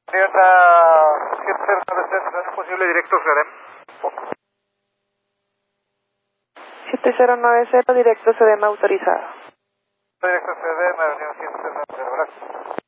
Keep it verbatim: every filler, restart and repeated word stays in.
Toyota siete cero nueve cero, ¿es posible directo C D? siete cero nueve cero, directo C D M autorizado. Directo C D M, avenida siete cero nueve cero, gracias.